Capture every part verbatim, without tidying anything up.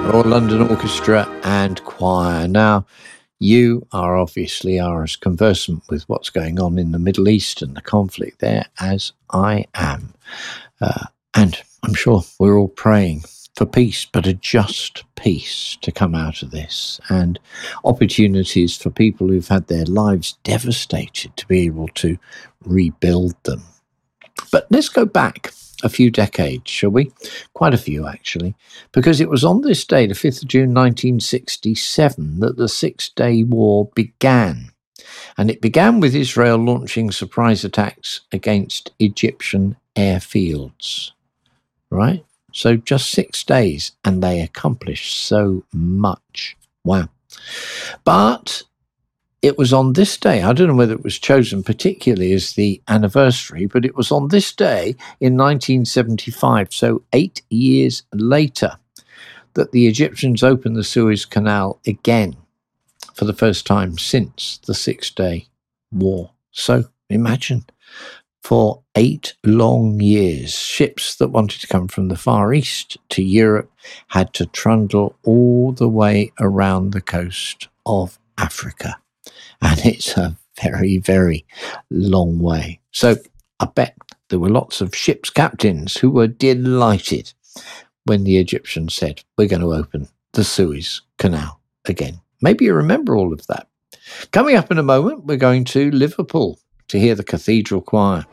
Royal London Orchestra and Choir. Now, you are obviously are as conversant with what's going on in the Middle East and the conflict there as I am. Uh, and I'm sure we're all praying for peace, but a just peace to come out of this, and opportunities for people who've had their lives devastated to be able to rebuild them. But let's go back a few decades, shall we? Quite a few, actually, because it was on this day, the fifth of June nineteen sixty-seven, that the Six-Day War began. And it began with Israel launching surprise attacks against Egyptian airfields, right? So just six days, and they accomplished so much. Wow. But it was on this day, I don't know whether it was chosen particularly as the anniversary, but it was on this day in nineteen seventy-five, so eight years later, that the Egyptians opened the Suez Canal again for the first time since the Six-Day War. So imagine, for eight long years, ships that wanted to come from the Far East to Europe had to trundle all the way around the coast of Africa. And it's a very, very long way. So I bet there were lots of ship's captains who were delighted when the Egyptians said, we're going to open the Suez Canal again. Maybe you remember all of that. Coming up in a moment, we're going to Liverpool to hear the Cathedral Choir.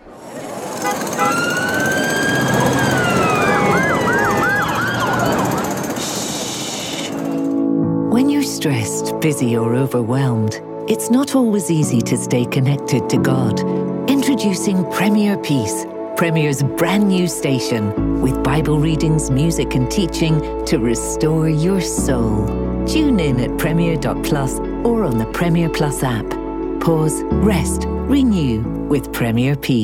When you're stressed, busy or overwhelmed, it's not always easy to stay connected to God. Introducing Premier Peace, Premier's brand new station, with Bible readings, music and teaching to restore your soul. Tune in at premier dot plus or on the Premier Plus app. Pause, rest, renew with Premier Peace.